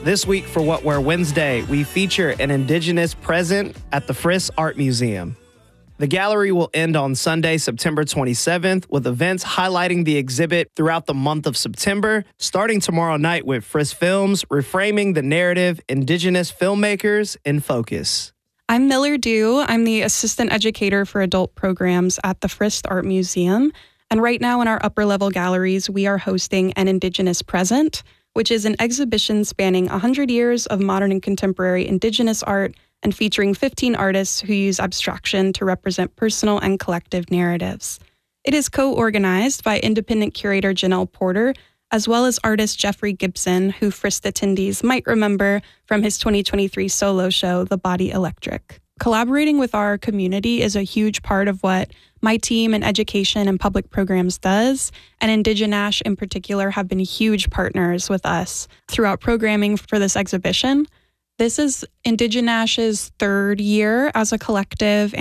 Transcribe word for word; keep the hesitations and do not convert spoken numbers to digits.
This week for What We're Wednesday, we feature an Indigenous present at the Frist Art Museum. The gallery will end on Sunday, September twenty-seventh, with events highlighting the exhibit throughout the month of September, starting tomorrow night with Frist Films, reframing the narrative, Indigenous filmmakers in focus. I'm Miller Dew. I'm the assistant educator for adult programs at the Frist Art Museum. And right now in our upper level galleries, we are hosting an Indigenous Present, which is an exhibition spanning one hundred years of modern and contemporary Indigenous art and featuring fifteen artists who use abstraction to represent personal and collective narratives. It is co-organized by independent curator Janelle Porter, as well as artist Jeffrey Gibson, who Frist attendees might remember from his twenty twenty-three solo show, The Body Electric. Collaborating with our community is a huge part of what my team in education and public programs does, and Indiginash in particular have been huge partners with us throughout programming for this exhibition. This is Indiginash's third year as a collective